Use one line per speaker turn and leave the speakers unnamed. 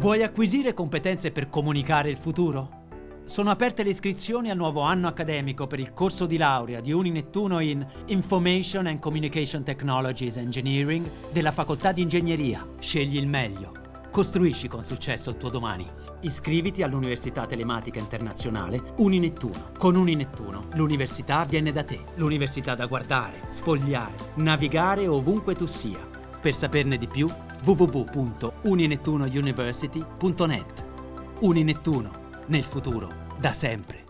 Vuoi acquisire competenze per comunicare il futuro? Sono aperte le iscrizioni al nuovo anno accademico per il corso di laurea di Uninettuno in Information and Communication Technologies Engineering della Facoltà di Ingegneria. Scegli il meglio. Costruisci con successo il tuo domani. Iscriviti all'Università Telematica Internazionale Uninettuno. Con Uninettuno l'università viene da te. L'università da guardare, sfogliare, navigare ovunque tu sia. Per saperne di più, www.uninettunouniversity.net. Uninettuno, nel futuro, da sempre.